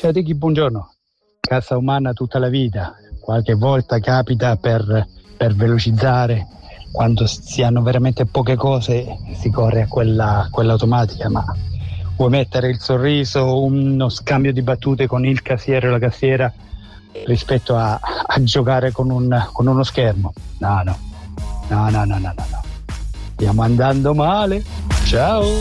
Ciao Tiki, buongiorno. Cassa umana tutta la vita. Qualche volta capita per velocizzare, quando si hanno veramente poche cose si corre a quella automatica, ma vuoi mettere il sorriso, uno scambio di battute con il cassiere o la cassiera rispetto a giocare con uno schermo? No. Stiamo andando male. Ciao.